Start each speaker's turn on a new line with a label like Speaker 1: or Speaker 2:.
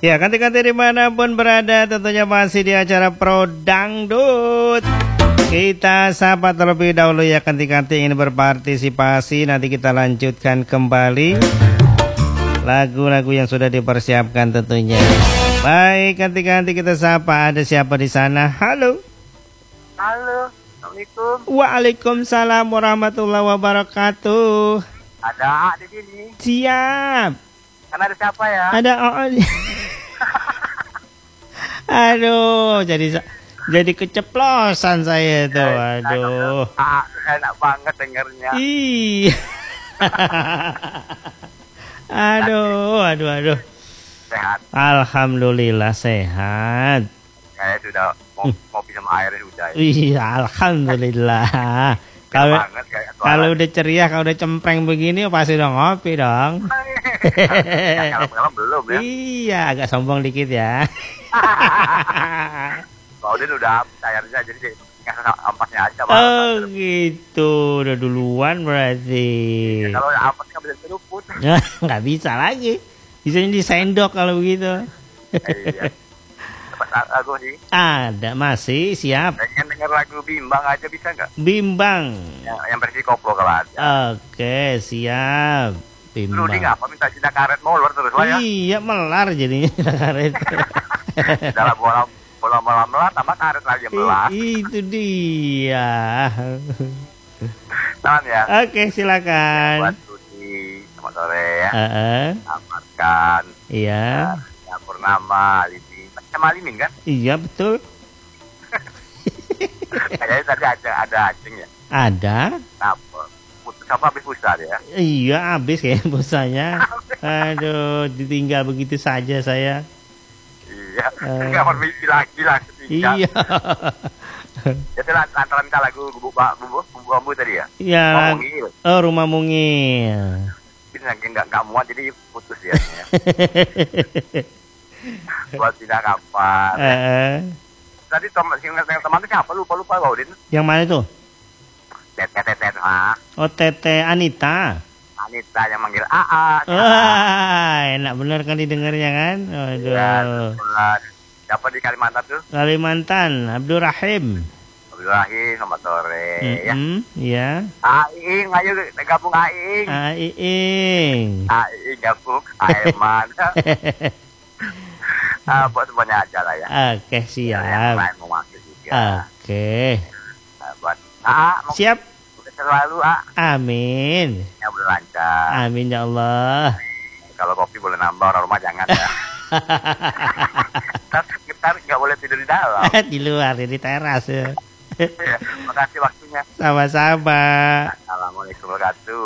Speaker 1: Ya, kanti-kanti dimanapun berada, tentunya masih di acara Pro Dangdut. Kita sapa terlebih dahulu ya kanti-kanti ingin berpartisipasi. Nanti kita lanjutkan kembali lagu-lagu yang sudah dipersiapkan tentunya. Baik, kanti-kanti kita sapa. Ada siapa di sana? Halo.
Speaker 2: Halo, Assalamualaikum.
Speaker 1: Waalaikumsalam warahmatullahi wabarakatuh.
Speaker 2: Ada di sini.
Speaker 1: Siap.
Speaker 2: Karena ada siapa ya?
Speaker 1: Ada Oon. Aduh, jadi keceplosan saya tuh. Aduh.
Speaker 2: Enak banget dengarnya.
Speaker 1: Iya. Aduh.
Speaker 2: Sehat.
Speaker 1: Alhamdulillah sehat.
Speaker 2: Saya sudah ngopi sama air sudah.
Speaker 1: Iya, alhamdulillah. Kalau udah ceria, kalau udah cempreng begini pasti udah ngopi dong.
Speaker 2: Kalau belum ya.
Speaker 1: Iya, agak sombong dikit ya.
Speaker 2: Kalau dia udah cairnya jadi ngasih ampasnya aja.
Speaker 1: Oh gitu, udah duluan berarti.
Speaker 2: Ya, kalau ampas nggak bisa seruput.
Speaker 1: Nggak bisa lagi. Bisanya disendok kalau begitu.
Speaker 2: Iya. Dapat lagu sih.
Speaker 1: Ada, masih siap.
Speaker 2: Pengen denger lagu Bimbang aja bisa nggak?
Speaker 1: Bimbang.
Speaker 2: Yang versi koplo kalau ada.
Speaker 1: Oke, siap. Bimbang.
Speaker 2: Rudi ngapa minta cinta karet molor terus lah ya?
Speaker 1: Iya, melar jadinya cinta karet.
Speaker 2: Dalam bola melar tambah karet lagi yang melar.
Speaker 1: Itu dia.
Speaker 2: Tahan ya.
Speaker 1: Oke, silakan.
Speaker 2: Buat Rudi, selamat sore ya. Amarkan.
Speaker 1: Iya.
Speaker 2: Ya, Purnama, Limin. Sama Limin kan?
Speaker 1: Iya, betul.
Speaker 2: Kayaknya tadi ada aceng ya?
Speaker 1: Ada.
Speaker 2: Apa? Putus apa habis pusat ya?
Speaker 1: Iya, habis ya pulsanya. Aduh, ditinggal begitu saja saya.
Speaker 2: Iya. Nggak permisi lagi lah ketika.
Speaker 1: Iya.
Speaker 2: Ya itu antara minta lagu bumbu bambu tadi ya?
Speaker 1: Iya. Oh, Rumah Mungil.
Speaker 2: Ini nggak muat jadi putus ya. Buat tidak kapan. Tadi teman itu siapa? Lupa Baudin.
Speaker 1: Yang mana tuh?
Speaker 2: Tetet ha.
Speaker 1: Oh, Tete Anita.
Speaker 2: Anita yang manggil AA.
Speaker 1: Wah, enak bener kan didengarnya kan? Aduh.
Speaker 2: Ya, siapa di Kalimantan tuh?
Speaker 1: Kalimantan, Abdurrahim.
Speaker 2: Abdurrahim, selamat sore ya.
Speaker 1: Iya.
Speaker 2: Aing, ayo gabung Aing.
Speaker 1: Aing.
Speaker 2: Aing gabung, Aiman. Buat semuanya aja lah ya.
Speaker 1: Oke, siap.
Speaker 2: Yang lain mau wakil juga.
Speaker 1: Oke.
Speaker 2: Buat
Speaker 1: siap.
Speaker 2: Selalu
Speaker 1: Amin.
Speaker 2: Ya boleh lancar.
Speaker 1: Amin ya Allah.
Speaker 2: Kalau kopi boleh nambah, orang rumah jangan ya. Ntar nggak boleh tidur di dalam.
Speaker 1: Di luar, di teras ya.
Speaker 2: Terima kasih waktunya.
Speaker 1: Sama-sama.
Speaker 2: Assalamualaikum warahmatullahi wabarakatuh.